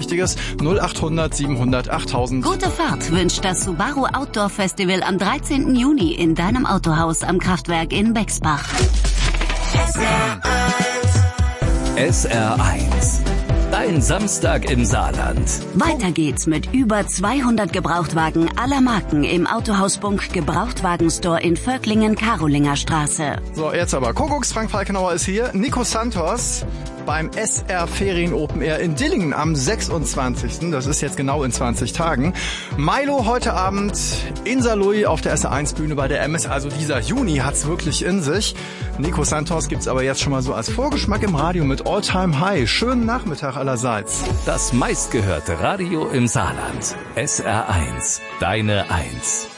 Richtiges. 0800 700 8000. Gute Fahrt wünscht das Subaru Outdoor Festival am 13. Juni in deinem Autohaus am Kraftwerk in Bexbach. SR1. Dein Samstag im Saarland. Weiter geht's mit über 200 Gebrauchtwagen aller Marken im Autohaus Bunk Gebrauchtwagenstore in Völklingen-Karolinger Straße. So, jetzt aber. Kuckucks, Frank Falkenauer ist hier. Nico Santos beim SR Ferien Open Air in Dillingen am 26. Das ist jetzt genau in 20 Tagen. Milo heute Abend in Saarlouis auf der SR1-Bühne bei der MS. Also dieser Juni hat's wirklich in sich. Nico Santos gibt's aber jetzt schon mal so als Vorgeschmack im Radio mit All Time High. Schönen Nachmittag allerseits. Das meistgehörte Radio im Saarland. SR1. Deine 1.